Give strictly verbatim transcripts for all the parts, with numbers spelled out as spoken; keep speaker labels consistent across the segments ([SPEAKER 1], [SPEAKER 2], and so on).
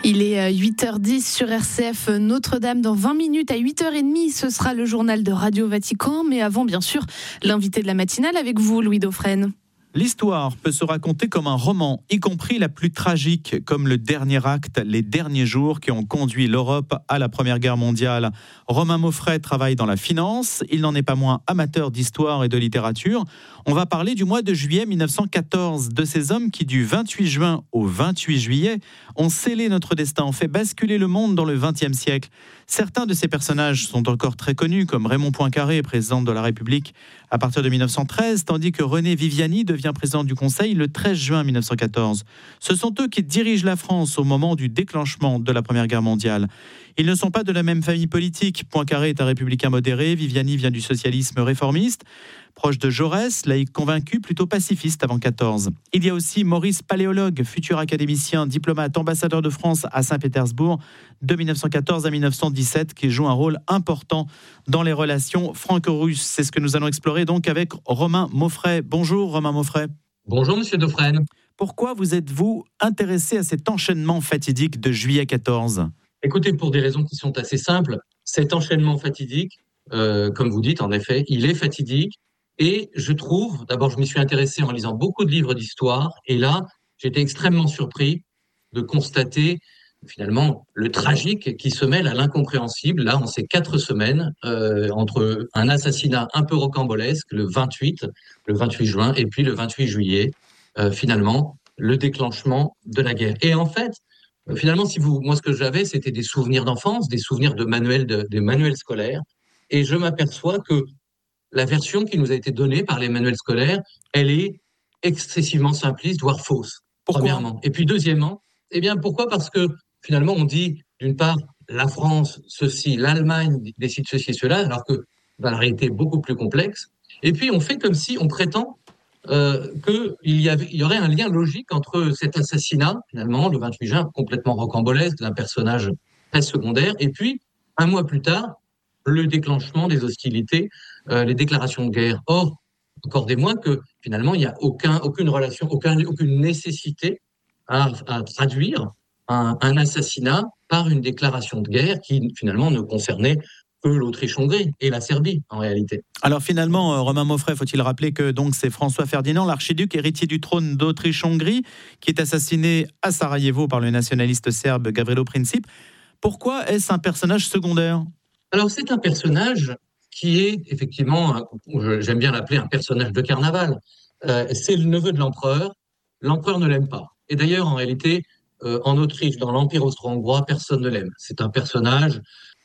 [SPEAKER 1] Il est huit heures dix sur R C F Notre-Dame. Dans vingt minutes, à huit heures trente, ce sera le journal de Radio Vatican. Mais avant, bien sûr, l'invité de la matinale avec vous, Louis Dauphren.
[SPEAKER 2] L'histoire peut se raconter comme un roman, y compris la plus tragique, comme le dernier acte, les derniers jours qui ont conduit l'Europe à la Première Guerre mondiale. Romain Mauffret travaille dans la finance, il n'en est pas moins amateur d'histoire et de littérature. On va parler du mois de juillet mille neuf cent quatorze, de ces hommes qui, du vingt-huit juin au vingt-huit juillet, ont scellé notre destin, ont fait basculer le monde dans le vingtième siècle. Certains de ces personnages sont encore très connus, comme Raymond Poincaré, président de la République à partir de mille neuf cent treize, tandis que René Viviani devient président du Conseil le treize juin mille neuf cent quatorze. Ce sont eux qui dirigent la France au moment du déclenchement de la Première Guerre mondiale. Ils ne sont pas de la même famille politique. Poincaré est un républicain modéré, Viviani vient du socialisme réformiste, proche de Jaurès, laïc convaincu, plutôt pacifiste avant quatorze. Il y a aussi Maurice Paléologue, futur académicien, diplomate, ambassadeur de France à Saint-Pétersbourg de mille neuf cent quatorze à mille neuf cent dix-sept, qui joue un rôle important dans les relations franco-russes. C'est ce que nous allons explorer donc avec Romain Mauffret. Bonjour Romain Mauffret.
[SPEAKER 3] Bonjour Monsieur Dauphren.
[SPEAKER 2] Pourquoi vous êtes-vous intéressé à cet enchaînement fatidique de juillet quatorze ?
[SPEAKER 3] Écoutez, pour des raisons qui sont assez simples, cet enchaînement fatidique, euh, comme vous dites, en effet, il est fatidique. Et je trouve, d'abord, je m'y suis intéressé en lisant beaucoup de livres d'histoire. Et là, j'étais extrêmement surpris de constater, finalement, le tragique qui se mêle à l'incompréhensible, là, en ces quatre semaines, euh, entre un assassinat un peu rocambolesque, le vingt-huit, le vingt-huit juin, et puis le vingt-huit juillet, euh, finalement, le déclenchement de la guerre. Et en fait, finalement, si vous, moi, ce que j'avais, c'était des souvenirs d'enfance, des souvenirs de manuels, de, de manuels scolaires. Et je m'aperçois que la version qui nous a été donnée par les manuels scolaires, elle est excessivement simpliste, voire fausse,
[SPEAKER 2] pourquoi
[SPEAKER 3] premièrement. Et puis, deuxièmement, eh bien, pourquoi ? Parce que, finalement, on dit, d'une part, la France, ceci, l'Allemagne décide ceci et cela, alors que, dans la réalité, beaucoup plus complexe. Et puis, on fait comme si on prétend Euh, qu'il y, avait, il y aurait un lien logique entre cet assassinat, finalement, le vingt-huit juin, complètement rocambolesque, d'un personnage très secondaire, et puis, un mois plus tard, le déclenchement des hostilités, euh, les déclarations de guerre. Or, accordez-moi que, finalement, il n'y a aucun, aucune relation, aucun, aucune nécessité à, à traduire un, un assassinat par une déclaration de guerre qui, finalement, ne concernait que l'Autriche-Hongrie et la Serbie, en réalité.
[SPEAKER 2] Alors finalement, Romain Mauffret, faut-il rappeler que donc c'est François Ferdinand, l'archiduc héritier du trône d'Autriche-Hongrie, qui est assassiné à Sarajevo par le nationaliste serbe Gavrilo Princip. Pourquoi est-ce un personnage secondaire ?
[SPEAKER 3] Alors c'est un personnage qui est effectivement, j'aime bien l'appeler un personnage de carnaval. Euh, c'est le neveu de l'empereur. L'empereur ne l'aime pas. Et d'ailleurs, en réalité, euh, en Autriche, dans l'Empire austro-hongrois, personne ne l'aime. C'est un personnage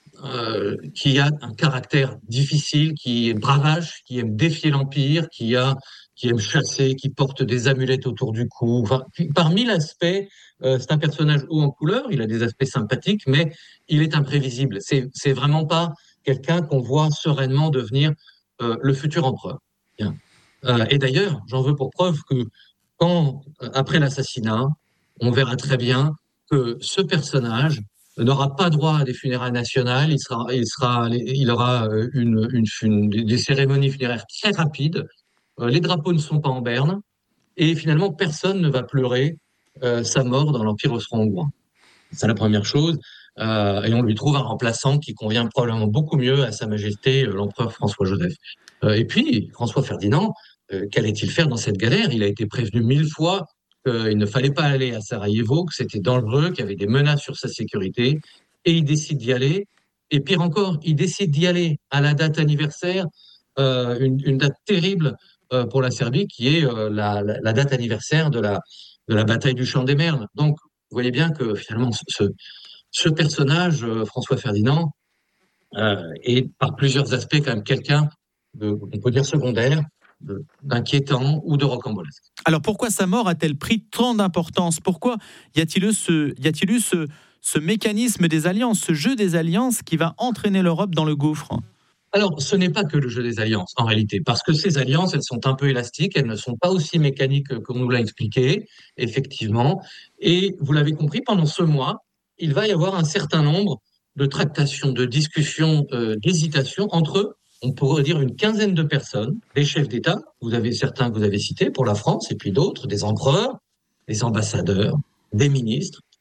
[SPEAKER 3] Euh, qui a un caractère difficile, qui est bravage, qui aime défier l'Empire, qui, a, qui aime chasser, qui porte des amulettes autour du cou. Enfin, par mille aspects, euh, c'est un personnage haut en couleur, il a des aspects sympathiques, mais il est imprévisible. C'est, c'est vraiment pas quelqu'un qu'on voit sereinement devenir euh, le futur empereur. Bien. Euh, et d'ailleurs, j'en veux pour preuve que quand, après l'assassinat, on verra très bien que ce personnage n'aura pas droit à des funérailles nationales, il, sera, il, sera, il aura une, une, une, des cérémonies funéraires très rapides, euh, les drapeaux ne sont pas en berne, et finalement personne ne va pleurer euh, sa mort dans l'Empire austro-hongrois. C'est la première chose, euh, et on lui trouve un remplaçant qui convient probablement beaucoup mieux à Sa Majesté euh, l'empereur François-Joseph. Euh, et puis, François Ferdinand, euh, qu'allait-il faire dans cette galère ? Il a été prévenu mille fois qu'il ne fallait pas aller à Sarajevo, que c'était dangereux, qu'il y avait des menaces sur sa sécurité, et il décide d'y aller. Et pire encore, il décide d'y aller à la date anniversaire, euh, une, une date terrible euh, pour la Serbie, qui est euh, la, la, la date anniversaire de la, de la bataille du Champ des Merles. Donc, vous voyez bien que finalement, ce, ce personnage, euh, François Ferdinand, euh, est par plusieurs aspects quand même quelqu'un, de, on peut dire secondaire, d'inquiétant ou de rocambolesque.
[SPEAKER 2] Alors pourquoi sa mort a-t-elle pris tant d'importance ? Pourquoi y a-t-il eu, ce, y a-t-il eu ce, ce mécanisme des alliances, ce jeu des alliances qui va entraîner l'Europe dans le gouffre ?
[SPEAKER 3] Alors, ce n'est pas que le jeu des alliances, en réalité, parce que ces alliances, elles sont un peu élastiques, elles ne sont pas aussi mécaniques qu'on nous l'a expliqué, effectivement. Et vous l'avez compris, pendant ce mois, il va y avoir un certain nombre de tractations, de discussions, euh, d'hésitations entre, on pourrait dire, une quinzaine de personnes, des chefs d'État, vous avez certains que vous avez cités pour la France, et puis d'autres, des empereurs, des ambassadeurs, des ministres,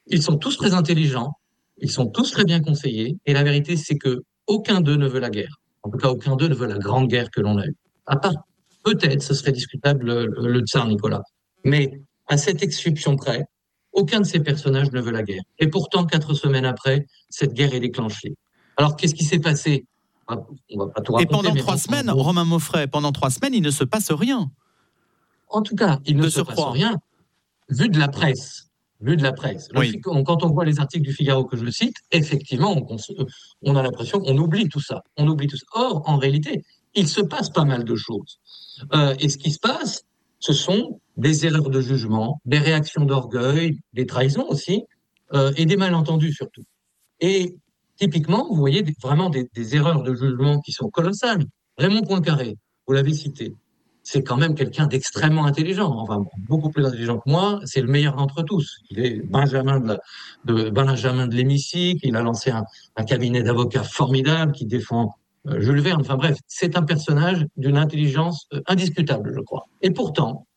[SPEAKER 3] Ils sont tous très intelligents, ils sont tous très bien conseillés, et la vérité, c'est que aucun d'eux ne veut la guerre. En tout cas, aucun d'eux ne veut la grande guerre que l'on a eue. À part, peut-être, ce serait discutable, le, le tsar Nicolas. Mais à cette exception près, aucun de ces personnages ne veut la guerre. Et pourtant, quatre semaines après, cette guerre est déclenchée. Alors, qu'est-ce qui s'est passé ? On va pas tout raconter.
[SPEAKER 2] Et pendant
[SPEAKER 3] mais
[SPEAKER 2] trois
[SPEAKER 3] on,
[SPEAKER 2] semaines,
[SPEAKER 3] on,
[SPEAKER 2] Romain Mauffret, pendant trois semaines, il ne se passe rien.
[SPEAKER 3] En tout cas, il ne
[SPEAKER 2] De
[SPEAKER 3] se
[SPEAKER 2] surcroît.
[SPEAKER 3] passe rien, vu de la presse. Vu de la presse. Le,
[SPEAKER 2] Oui.
[SPEAKER 3] Quand on voit les articles du Figaro que je cite, effectivement, on, on a l'impression qu'on oublie tout ça. On oublie tout ça. Or, en réalité, il se passe pas mal de choses. Euh, et ce qui se passe, ce sont des erreurs de jugement, des réactions d'orgueil, des trahisons aussi, euh, et des malentendus surtout. Et typiquement, vous voyez des, vraiment des, des erreurs de jugement qui sont colossales. Raymond Poincaré, vous l'avez cité, c'est quand même quelqu'un d'extrêmement intelligent, enfin beaucoup plus intelligent que moi, c'est le meilleur d'entre tous. Il est Benjamin de, la, de, Benjamin de l'hémicycle, il a lancé un, un cabinet d'avocats formidable qui défend euh, Jules Verne, enfin bref, c'est un personnage d'une intelligence euh, indiscutable, je crois. Et pourtant,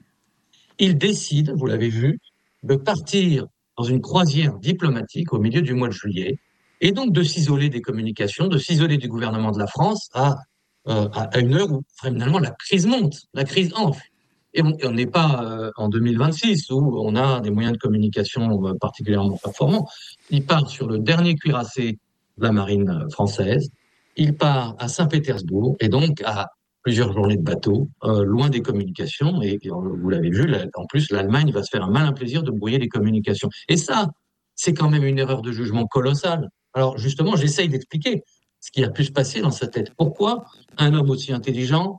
[SPEAKER 3] il décide, vous l'avez vu, de partir dans une croisière diplomatique au milieu du mois de juillet, et donc de s'isoler des communications, de s'isoler du gouvernement de la France à Euh, à une heure où finalement la crise monte, la crise enfle. Et on n'est pas euh, en deux mille vingt-six où on a des moyens de communication euh, particulièrement performants. Il part sur le dernier cuirassé de la marine française, il part à Saint-Pétersbourg et donc à plusieurs journées de bateau, euh, loin des communications. Et, et vous l'avez vu, là, en plus, l'Allemagne va se faire un malin plaisir de brouiller les communications. Et ça, c'est quand même une erreur de jugement colossale. Alors justement, j'essaye d'expliquer ce qui a pu se passer dans sa tête. Pourquoi un homme aussi intelligent,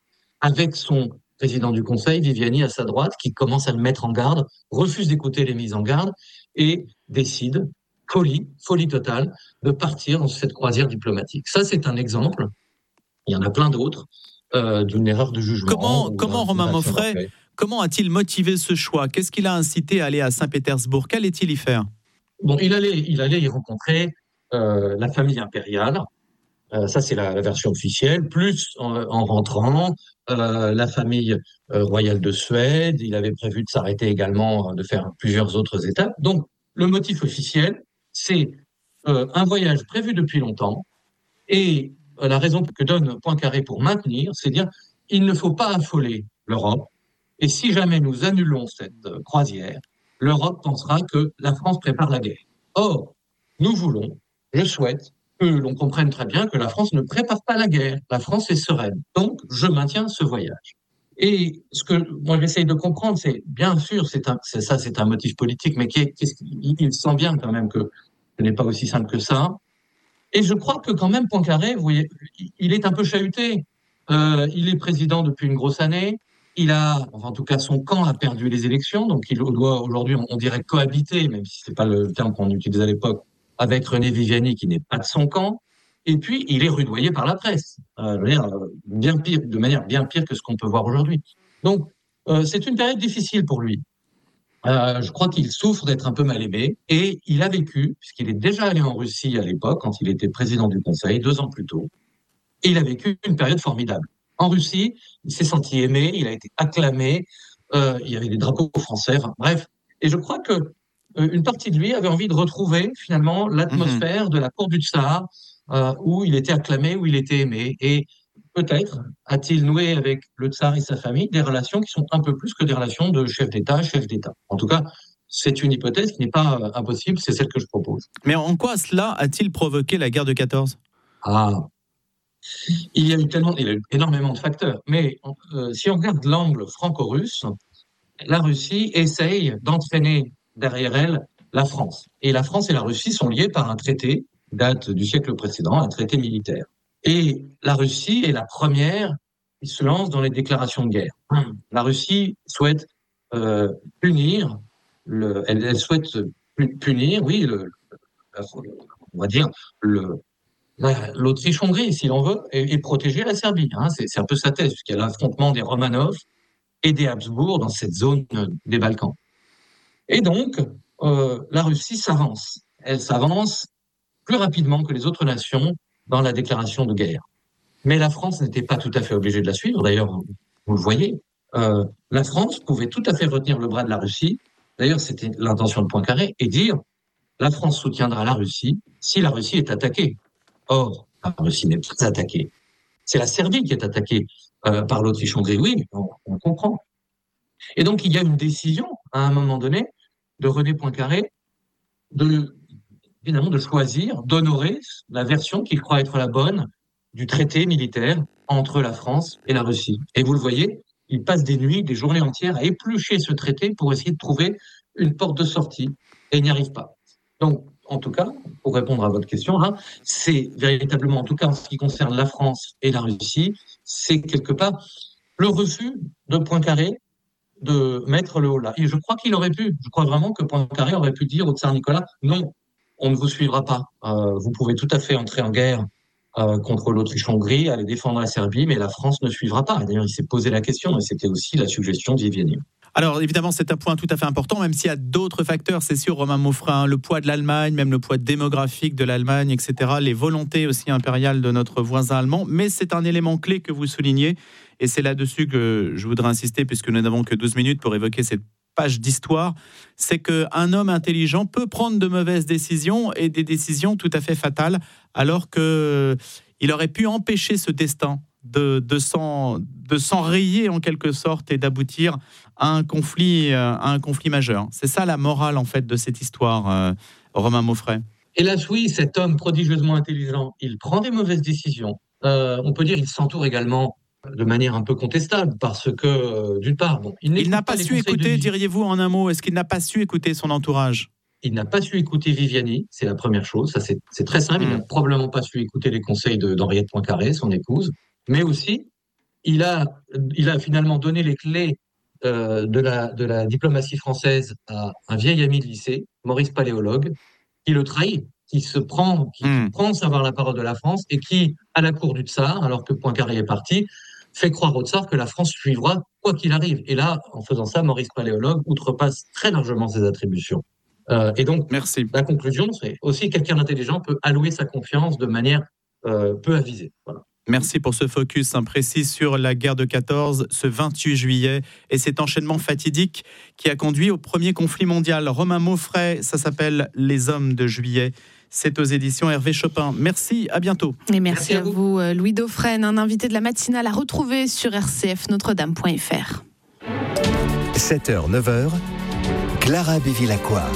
[SPEAKER 3] avec son président du Conseil, Viviani, à sa droite, qui commence à le mettre en garde, refuse d'écouter les mises en garde et décide, folie, folie totale, de partir dans cette croisière diplomatique. Ça, c'est un exemple. Il y en a plein d'autres euh, d'une erreur de jugement.
[SPEAKER 2] Comment, comment Romain Mauffret, comment a-t-il motivé ce choix ? Qu'est-ce qui l'a incité à aller à Saint-Pétersbourg ? Qu'allait-il y faire ?
[SPEAKER 3] Bon, il allait, il allait y rencontrer euh, la famille impériale. Euh, ça, c'est la, la version officielle. Plus, en, en rentrant, euh, la famille euh, royale de Suède. Il avait prévu de s'arrêter également, euh, de faire plusieurs autres étapes. Donc, le motif officiel, c'est euh, un voyage prévu depuis longtemps. Et euh, la raison que donne Poincaré pour maintenir, c'est dire il ne faut pas affoler l'Europe. Et si jamais nous annulons cette euh, croisière, l'Europe pensera que la France prépare la guerre. Or, nous voulons, je souhaite, que l'on comprenne très bien que la France ne prépare pas la guerre. La France est sereine. Donc, je maintiens ce voyage. Et ce que moi j'essaye de comprendre, c'est bien sûr, c'est, un, c'est ça, c'est un motif politique, mais qui est, qu'est-ce qu'il, il sent bien quand même que ce n'est pas aussi simple que ça. Et je crois que quand même Poincaré, vous voyez, il est un peu chahuté. Euh, il est président depuis une grosse année. Il a, enfin, en tout cas, son camp a perdu les élections, donc il doit aujourd'hui, on, on dirait cohabiter, même si c'est pas le terme qu'on utilisait à l'époque, avec René Viviani, qui n'est pas de son camp. Et puis, il est rudoyé par la presse, euh, je veux dire, bien pire, de manière bien pire que ce qu'on peut voir aujourd'hui. Donc, euh, c'est une période difficile pour lui. Euh, je crois qu'il souffre d'être un peu mal aimé, et il a vécu, puisqu'il est déjà allé en Russie à l'époque, quand il était président du Conseil, deux ans plus tôt, et il a vécu une période formidable. En Russie, il s'est senti aimé, il a été acclamé, euh, il y avait des drapeaux français, enfin, bref. Et je crois que une partie de lui avait envie de retrouver finalement l'atmosphère mmh. de la cour du tsar, euh, où il était acclamé, où il était aimé. Et peut-être a-t-il noué avec le tsar et sa famille des relations qui sont un peu plus que des relations de chef d'État, chef d'État. En tout cas, c'est une hypothèse qui n'est pas euh, impossible, c'est celle que je propose.
[SPEAKER 2] Mais en quoi cela a-t-il provoqué la guerre de quatorze ?
[SPEAKER 3] Ah, il y a eu tellement, il y a eu énormément de facteurs. Mais euh, si on regarde l'angle franco-russe, la Russie essaye d'entraîner derrière elle la France. Et la France et la Russie sont liées par un traité, date du siècle précédent, un traité militaire. Et la Russie est la première qui se lance dans les déclarations de guerre. La Russie souhaite euh, punir, le, elle, elle souhaite punir, oui, le, on va dire, le, la, l'Autriche-Hongrie, si l'on veut, et, et protéger la Serbie. Hein. C'est, c'est un peu sa thèse, puisqu'il y a l'affrontement des Romanov et des Habsbourg dans cette zone des Balkans. Et donc, euh, la Russie s'avance. Elle s'avance plus rapidement que les autres nations dans la déclaration de guerre. Mais la France n'était pas tout à fait obligée de la suivre. D'ailleurs, vous le voyez, euh, la France pouvait tout à fait retenir le bras de la Russie d'ailleurs c'était l'intention de Poincaré, et dire la France soutiendra la Russie si la Russie est attaquée. Or, la Russie n'est pas attaquée. C'est la Serbie qui est attaquée euh, par l'Autriche-Hongrie. Oui, on, on comprend. Et donc, il y a une décision, à un moment donné, de René Poincaré, de, évidemment, de choisir, d'honorer la version qu'il croit être la bonne du traité militaire entre la France et la Russie. Et vous le voyez, il passe des nuits, des journées entières à éplucher ce traité pour essayer de trouver une porte de sortie. Et il n'y arrive pas. Donc, en tout cas, pour répondre à votre question, là, c'est véritablement, en tout cas en ce qui concerne la France et la Russie, c'est quelque part le refus de Poincaré de mettre le haut là. Et je crois qu'il aurait pu, je crois vraiment que Poincaré aurait pu dire au tsar Nicolas, non, on ne vous suivra pas. Euh, vous pouvez tout à fait entrer en guerre euh, contre l'Autriche-Hongrie, aller défendre la Serbie, mais la France ne suivra pas. Et d'ailleurs, il s'est posé la question, et c'était aussi la suggestion de Viviani.
[SPEAKER 2] Alors évidemment, c'est un point tout à fait important, même s'il y a d'autres facteurs, c'est sûr, Romain Mauffret, le poids de l'Allemagne, même le poids démographique de l'Allemagne, et cetera, les volontés aussi impériales de notre voisin allemand, mais c'est un élément clé que vous soulignez, et c'est là-dessus que je voudrais insister, puisque nous n'avons que douze minutes pour évoquer cette page d'histoire, c'est qu'un homme intelligent peut prendre de mauvaises décisions, et des décisions tout à fait fatales, alors qu'il aurait pu empêcher ce destin de, de, s'en, de s'enrayer en quelque sorte et d'aboutir à un conflit, à un conflit majeur. C'est ça la morale en fait de cette histoire, euh, Romain Mauffret.
[SPEAKER 3] Hélas oui, cet homme prodigieusement intelligent, il prend des mauvaises décisions. Euh, on peut dire qu'il s'entoure également de manière un peu contestable parce que, euh, d'une part, bon, il,
[SPEAKER 2] il n'a pas, pas su écouter, diriez-vous en un mot, est-ce qu'il n'a pas su écouter son entourage ?
[SPEAKER 3] Il n'a pas su écouter Viviani, c'est la première chose, ça c'est, c'est très simple, mmh. Il n'a probablement pas su écouter les conseils de, d'Henriette Poincaré, son épouse, mais aussi, il a, il a finalement donné les clés euh, de, la, de la diplomatie française à un vieil ami de lycée, Maurice Paléologue, qui le trahit, qui se prend, qui, mmh. qui prend savoir la parole de la France et qui, à la cour du tsar, alors que Poincaré est parti, fait croire au tsar que la France suivra quoi qu'il arrive. Et là, en faisant ça, Maurice Paléologue outrepasse très largement ses attributions. Euh, et donc,
[SPEAKER 2] Merci.
[SPEAKER 3] La conclusion, c'est aussi quelqu'un d'intelligent peut allouer sa confiance de manière euh, peu avisée. Voilà.
[SPEAKER 2] Merci pour ce focus précis sur la guerre de quatorze, ce vingt-huit juillet, et cet enchaînement fatidique qui a conduit au premier conflit mondial. Romain Mauffret, ça s'appelle Les Hommes de Juillet. C'est aux éditions Hervé Chopin. Merci, à bientôt.
[SPEAKER 1] Et merci, merci à, à vous, Louis Dauphren, un invité de la matinale à retrouver sur r c f notre dame point f r.
[SPEAKER 4] sept heures neuf heures, Clara Bévilacqua.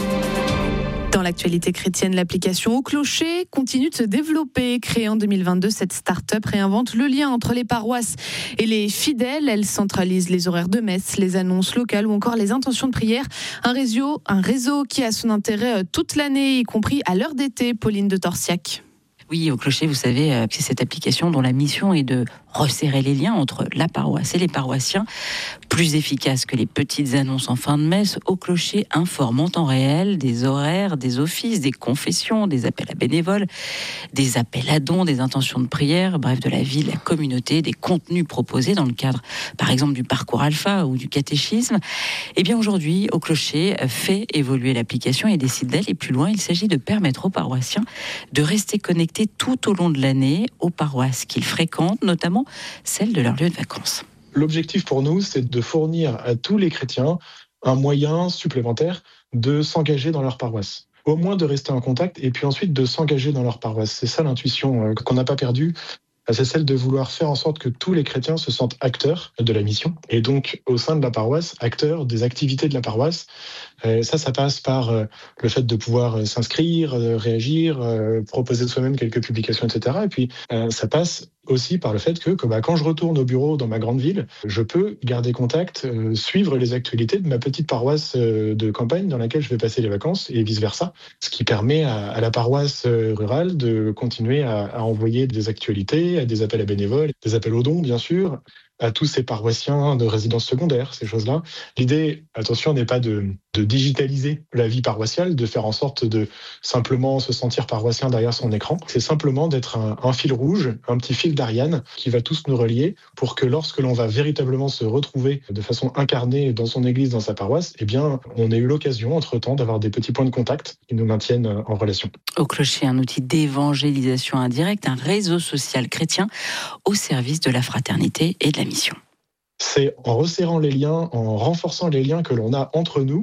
[SPEAKER 1] Dans l'actualité chrétienne, l'application Au Clocher continue de se développer. Créée en deux mille vingt-deux, cette start-up réinvente le lien entre les paroisses et les fidèles. Elle centralise les horaires de messe, les annonces locales ou encore les intentions de prière. Un réseau, un réseau qui a son intérêt toute l'année, y compris à l'heure d'été. Pauline de Torsiac.
[SPEAKER 5] Oui, Au Clocher, vous savez, c'est cette application dont la mission est de resserrer les liens entre la paroisse et les paroissiens. Plus efficace que les petites annonces en fin de messe, Au Clocher informe en temps réel des horaires, des offices, des confessions, des appels à bénévoles, des appels à dons, des intentions de prière, bref, de la vie, de la communauté, des contenus proposés dans le cadre, par exemple, du parcours alpha ou du catéchisme. Eh bien, aujourd'hui, Au Clocher fait évoluer l'application et décide d'aller plus loin. Il s'agit de permettre aux paroissiens de rester connectés tout au long de l'année aux paroisses qu'ils fréquentent, notamment celles de leur lieu de vacances.
[SPEAKER 6] L'objectif pour nous, c'est de fournir à tous les chrétiens un moyen supplémentaire de s'engager dans leur paroisse. Au moins de rester en contact et puis ensuite de s'engager dans leur paroisse. C'est ça l'intuition qu'on n'a pas perdue. C'est celle de vouloir faire en sorte que tous les chrétiens se sentent acteurs de la mission et donc au sein de la paroisse, acteurs des activités de la paroisse. Euh, ça, ça passe par euh, le fait de pouvoir euh, s'inscrire, euh, réagir, euh, proposer de soi-même quelques publications, et cetera. Et puis, euh, ça passe aussi par le fait que, que bah, quand je retourne au bureau dans ma grande ville, je peux garder contact, euh, suivre les actualités de ma petite paroisse euh, de campagne dans laquelle je vais passer les vacances et vice-versa. Ce qui permet à, à la paroisse euh, rurale de continuer à, à envoyer des actualités, à des appels à bénévoles, des appels aux dons, bien sûr, à tous ces paroissiens de résidence secondaire, ces choses-là. L'idée, attention, n'est pas de, de digitaliser la vie paroissiale, de faire en sorte de simplement se sentir paroissien derrière son écran. C'est simplement d'être un, un fil rouge, un petit fil d'Ariane qui va tous nous relier pour que lorsque l'on va véritablement se retrouver de façon incarnée dans son église, dans sa paroisse, eh bien, on ait eu l'occasion, entre-temps, d'avoir des petits points de contact qui nous maintiennent en relation.
[SPEAKER 5] Au Clocher, un outil d'évangélisation indirecte, un réseau social chrétien au service de la fraternité et de la mission.
[SPEAKER 6] C'est en resserrant les liens, en renforçant les liens que l'on a entre nous,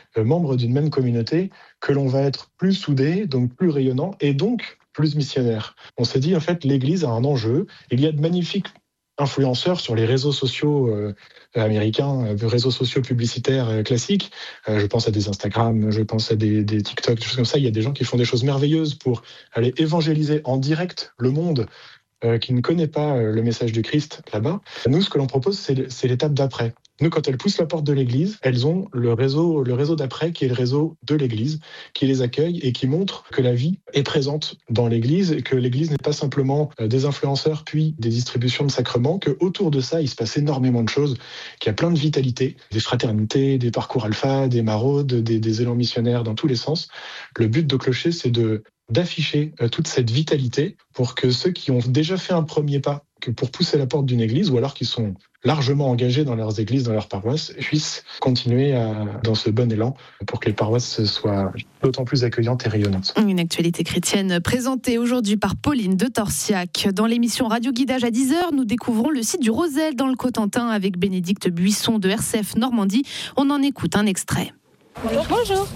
[SPEAKER 6] euh, membres d'une même communauté que l'on va être plus soudés, donc plus rayonnants et donc plus missionnaires. On s'est dit, en fait, l'Église a un enjeu. Il y a de magnifiques influenceurs sur les réseaux sociaux euh, américains, euh, réseaux sociaux publicitaires euh, classiques. Euh, je pense à des Instagram, je pense à des, des TikTok, des choses comme ça. Il y a des gens qui font des choses merveilleuses pour aller évangéliser en direct le monde euh, qui ne connaît pas euh, le message du Christ là-bas. Nous, ce que l'on propose, c'est, c'est l'étape d'après. Nous, quand elles poussent la porte de l'Église, elles ont le réseau, le réseau d'après qui est le réseau de l'Église, qui les accueille et qui montre que la vie est présente dans l'Église et que l'Église n'est pas simplement des influenceurs puis des distributions de sacrements, que autour de ça, il se passe énormément de choses, qu'il y a plein de vitalité, des fraternités, des parcours alpha, des maraudes, des, des élans missionnaires dans tous les sens. Le but de Clocher, c'est de d'afficher toute cette vitalité pour que ceux qui ont déjà fait un premier pas que pour pousser la porte d'une église, ou alors qui sont largement engagés dans leurs églises, dans leurs paroisses, puissent continuer à, dans ce bon élan pour que les paroisses soient d'autant plus accueillantes et rayonnantes.
[SPEAKER 1] Une actualité chrétienne présentée aujourd'hui par Pauline de Torsiac. Dans l'émission Radio Guidage à dix heures, nous découvrons le site du Rosel dans le Cotentin avec Bénédicte Buisson de R C F Normandie. On en écoute un extrait.
[SPEAKER 7] Bonjour. Bonjour.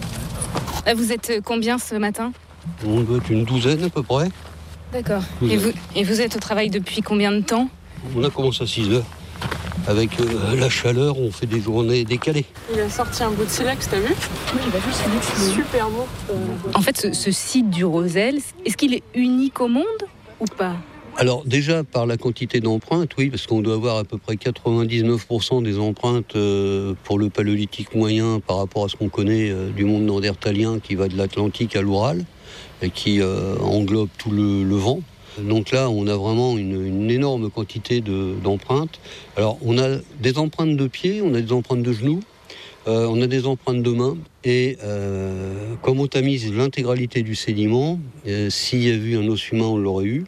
[SPEAKER 7] Vous êtes combien ce matin ?
[SPEAKER 8] On doit être une douzaine à peu près.
[SPEAKER 7] D'accord. Et vous, et vous êtes au travail depuis combien de temps ?
[SPEAKER 8] On a commencé à six heures. Avec euh, la chaleur, on fait des journées décalées.
[SPEAKER 9] Il a sorti un beau de silex, t'as vu ? Oui, il a vu silex. Super beau.
[SPEAKER 7] En fait, ce, ce site du Rosel, est-ce qu'il est unique au monde ou pas ?
[SPEAKER 8] Alors déjà, par la quantité d'empreintes, oui, parce qu'on doit avoir à peu près quatre-vingt-dix-neuf pour cent des empreintes euh, pour le paléolithique moyen par rapport à ce qu'on connaît euh, du monde néandertalien qui va de l'Atlantique à l'Oural et qui euh, englobe tout le, le Levant. Donc là, on a vraiment une, une énorme quantité de, d'empreintes. Alors, on a des empreintes de pieds, on a des empreintes de genoux, euh, on a des empreintes de mains. Et euh, comme on tamise l'intégralité du sédiment, euh, s'il y a eu un os humain, on l'aurait eu.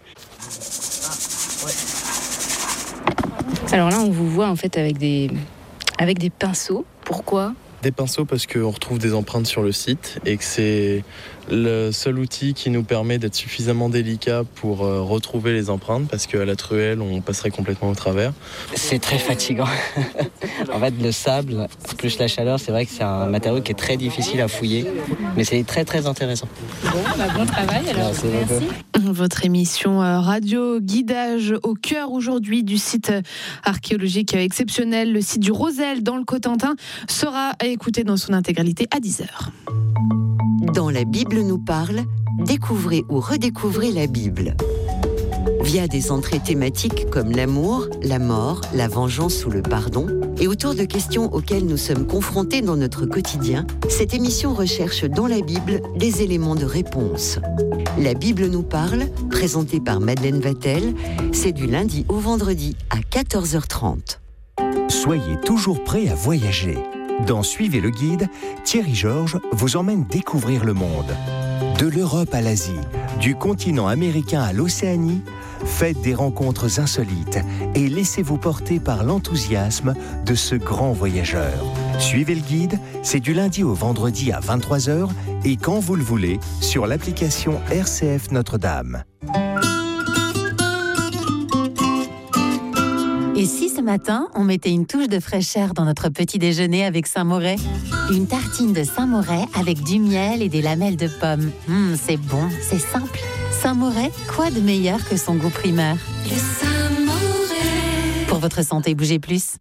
[SPEAKER 7] Alors là, on vous voit en fait avec des, avec des pinceaux. Pourquoi ?
[SPEAKER 10] Des pinceaux parce qu'on retrouve des empreintes sur le site et que c'est le seul outil qui nous permet d'être suffisamment délicat pour euh, retrouver les empreintes, parce qu'à la truelle, on passerait complètement au travers.
[SPEAKER 11] C'est très fatigant. En fait, le sable, plus la chaleur, c'est vrai que c'est un matériau qui est très difficile à fouiller, mais c'est très très intéressant.
[SPEAKER 7] Bon, bah, bon travail alors. Merci. Merci.
[SPEAKER 1] Votre émission Radio Guidage au cœur aujourd'hui du site archéologique exceptionnel, le site du Rosel dans le Cotentin, sera à écouter dans son intégralité à dix heures.
[SPEAKER 12] Dans La Bible nous parle, découvrez ou redécouvrez la Bible. Via des entrées thématiques comme l'amour, la mort, la vengeance ou le pardon, et autour de questions auxquelles nous sommes confrontés dans notre quotidien, cette émission recherche dans la Bible des éléments de réponse. La Bible nous parle, présentée par Madeleine Vatel, c'est du lundi au vendredi à quatorze heures trente.
[SPEAKER 4] Soyez toujours prêts à voyager. Dans Suivez le guide, Thierry Georges vous emmène découvrir le monde. De l'Europe à l'Asie, du continent américain à l'Océanie, faites des rencontres insolites et laissez-vous porter par l'enthousiasme de ce grand voyageur. Suivez le guide, c'est du lundi au vendredi à vingt-trois heures et quand vous le voulez sur l'application R C F Notre-Dame.
[SPEAKER 13] Et si ce matin, on mettait une touche de fraîcheur dans notre petit déjeuner avec Saint-Moret ? Une tartine de Saint-Moret avec du miel et des lamelles de pommes. Mmh, c'est bon, c'est simple. Saint-Moret, quoi de meilleur que son goût primaire ?
[SPEAKER 14] Le Saint-Moret.
[SPEAKER 13] Pour votre santé, bougez plus.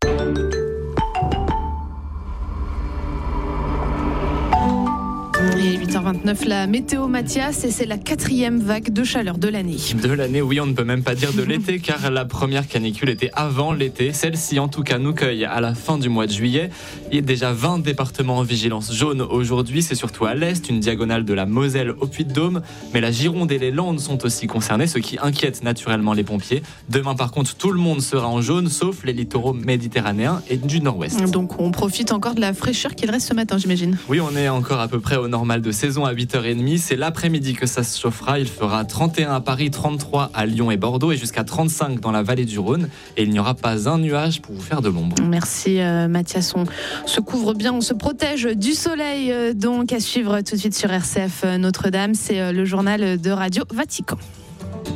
[SPEAKER 1] Et huit heures vingt-neuf, la météo Mathias, et c'est la quatrième vague de chaleur de l'année.
[SPEAKER 15] De l'année, oui, on ne peut même pas dire de l'été, car la première canicule était avant l'été. Celle-ci, en tout cas, nous cueille à la fin du mois de juillet. Il y a déjà vingt départements en vigilance jaune aujourd'hui. C'est surtout à l'est, une diagonale de la Moselle au Puy-de-Dôme. Mais la Gironde et les Landes sont aussi concernés, ce qui inquiète naturellement les pompiers. Demain, par contre, tout le monde sera en jaune, sauf les littoraux méditerranéens et du nord-ouest.
[SPEAKER 1] Donc, on profite encore de la fraîcheur qu'il reste ce matin, j'imagine.
[SPEAKER 15] Oui, on est encore à peu près au normal de saison à huit heures trente. C'est l'après-midi que ça se chauffera. Il fera trente et un à Paris, trente-trois à Lyon et Bordeaux et jusqu'à trente-cinq dans la vallée du Rhône. Et il n'y aura pas un nuage pour vous faire de l'ombre.
[SPEAKER 1] Merci euh, Mathias. On se couvre bien, on se protège du soleil. Euh, donc à suivre tout de suite sur R C F Notre-Dame. C'est euh, le journal de Radio Vatican.